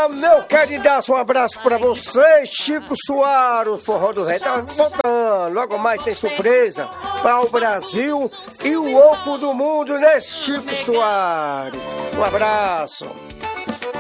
meu queridaço, um abraço pra você, Chico Soares, o Forró do Rei. Tá voltando, logo mais tem surpresa para o Brasil e o Oco do Mundo nesse Chico Soares. Um abraço.